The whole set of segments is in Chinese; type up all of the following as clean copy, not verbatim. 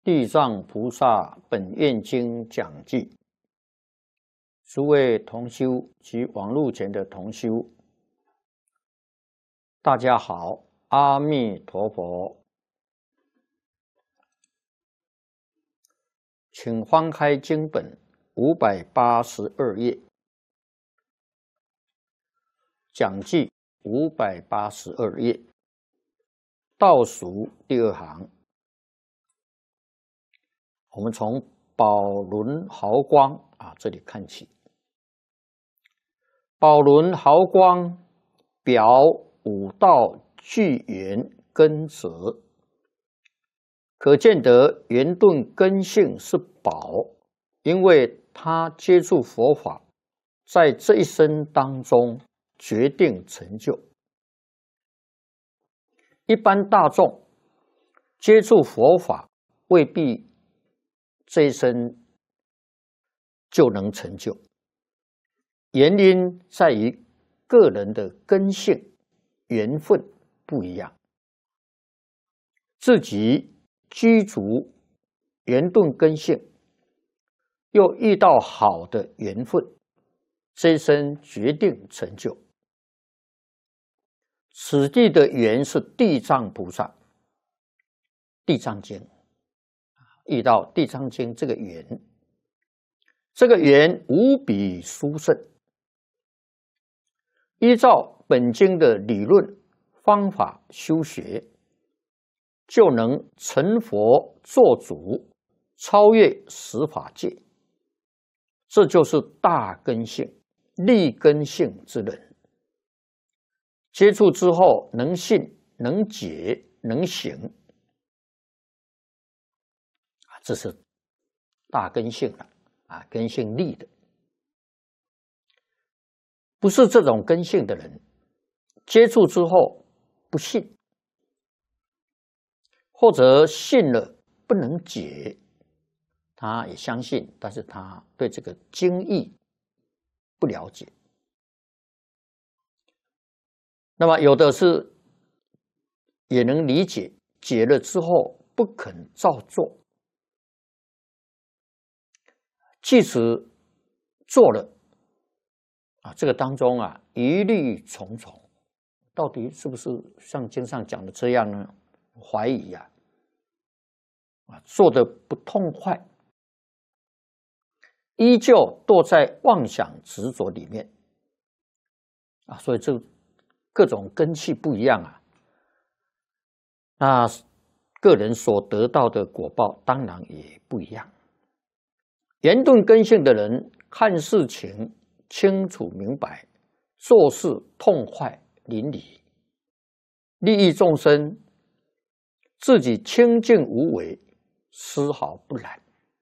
地藏菩萨本愿经讲记，诸位同修及网络前的同修，大家好，阿弥陀佛，请翻开经本582页，讲记582页，倒数第2行。我们从宝轮毫光这里看起。宝轮毫光表五道具缘根泽，可见得圆顿根性是宝，因为他接触佛法，在这一生当中决定成就。一般大众接触佛法未必这一生就能成就，原因在于个人的根性、缘分不一样。自己具足圆顿根性，又遇到好的缘分，这一生决定成就。此地的缘是地藏菩萨，地藏经。遇到地藏经这个缘，这个缘无比殊胜。依照本经的理论方法修学，就能成佛做主，超越十法界。这就是大根性、立根性之人。接触之后，能信、能解、能行。这是大根性了根性立的，不是这种根性的人，接触之后不信，或者信了不能解，他也相信，但是他对这个经义不了解。那么有的是也能理解，解了之后不肯照做。即使做了这个当中疑虑重重，到底是不是像经上讲的这样呢？怀疑做得不痛快，依旧堕在妄想执着里面所以这各种根器不一样那个人所得到的果报当然也不一样。圆顿根性的人看事情清楚明白，做事痛快淋漓，利益众生，自己清净无为，丝毫不染。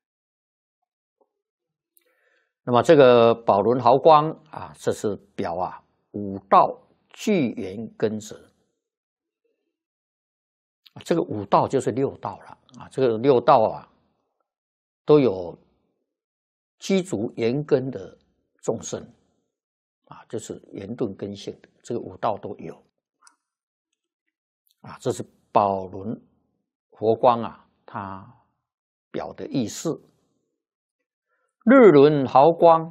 那么这个宝轮毫光这是表五道具缘根泽。这个五道就是六道了这个六道都有具足缘根的众生就是圆顿根性的，这个五道都有这是宝轮佛光它表的意思。日轮毫光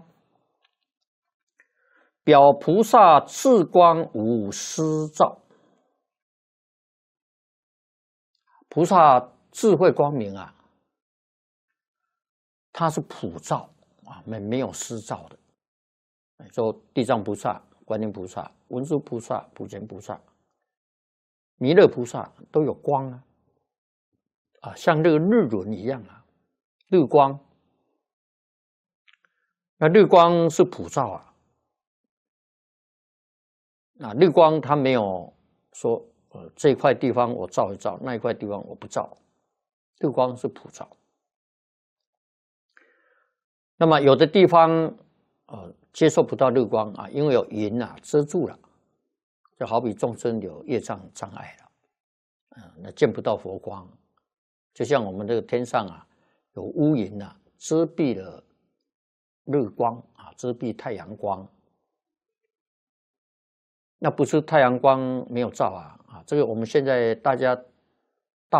表菩萨智光无私照，菩萨智慧光明它是普照没有私照的。说地藏菩萨、观音菩萨、文殊菩萨、普贤菩萨、弥勒菩萨都有光像这个日轮一样日光。那日光是普照日光它没有说这一块地方我照一照，那一块地方我不照，日光是普照。那么有的地方接受不到日光因为有云遮住了，就好比众生有业障障碍了那见不到佛光。就像我们这个天上有乌云遮蔽了日光遮蔽太阳光。那不是太阳光没有照这个我们现在大家